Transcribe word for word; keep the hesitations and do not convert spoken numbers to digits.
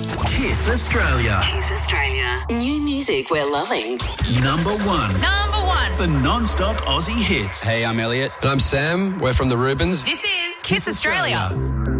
Kiss Australia. Kiss Australia. New music we're loving. Number one. Number one. For non-stop Aussie hits. Hey, I'm Elliot. And I'm Sam. We're from the Rubens. This is Kiss, Kiss Australia. Australia.